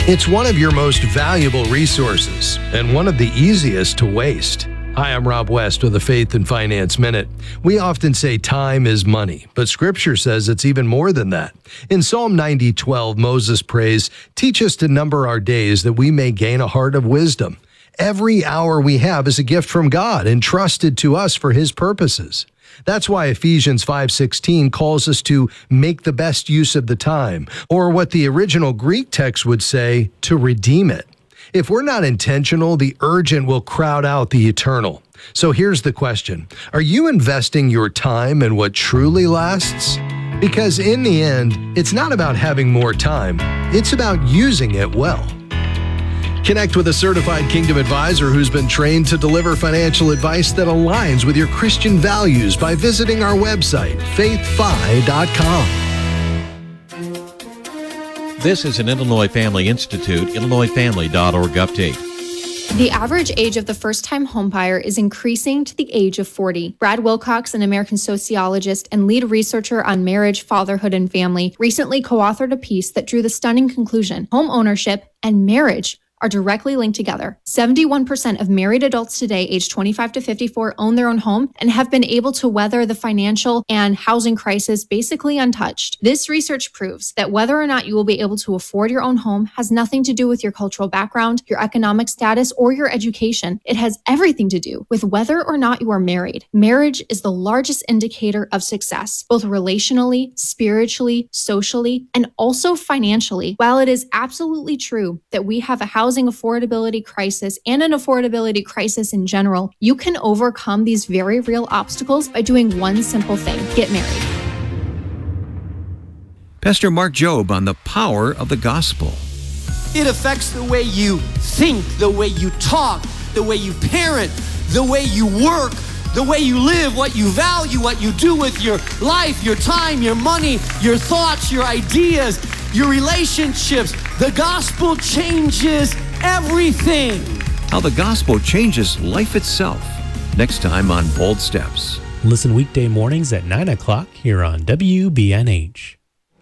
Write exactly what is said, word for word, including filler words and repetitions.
It's one of your most valuable resources and one of the easiest to waste. Hi, I'm Rob West with the Faith and Finance Minute. We often say time is money, but Scripture says it's even more than that. In Psalm ninety twelve, Moses prays, "Teach us to number our days that we may gain a heart of wisdom." Every hour we have is a gift from God, entrusted to us for His purposes. That's why Ephesians five sixteen calls us to make the best use of the time, or what the original Greek text would say, to redeem it. If we're not intentional, the urgent will crowd out the eternal. So here's the question. Are you investing your time in what truly lasts? Because in the end, it's not about having more time. It's about using it well. Connect with a certified Kingdom advisor who's been trained to deliver financial advice that aligns with your Christian values by visiting our website, faith fi dot com. This is an Illinois Family Institute, illinois family dot org update. The average age of the first-time homebuyer is increasing to the age of forty. Brad Wilcox, an American sociologist and lead researcher on marriage, fatherhood, and family, recently co-authored a piece that drew the stunning conclusion: home ownership and marriage are directly linked together. seventy-one percent of married adults today, aged twenty-five to fifty-four, own their own home and have been able to weather the financial and housing crisis basically untouched. This research proves that whether or not you will be able to afford your own home has nothing to do with your cultural background, your economic status, or your education. It has everything to do with whether or not you are married. Marriage is the largest indicator of success, both relationally, spiritually, socially, and also financially. While it is absolutely true that we have a house housing affordability crisis and an affordability crisis in general, you can overcome these very real obstacles by doing one simple thing: get married. Pastor Mark Jobe on the power of the gospel. It affects the way you think, the way you talk, the way you parent, the way you work, the way you live, what you value, what you do with your life, your time, your money, your thoughts, your ideas, your relationships. The gospel changes everything. How the gospel changes life itself. Next time on Bold Steps. Listen weekday mornings at nine o'clock here on W B N H.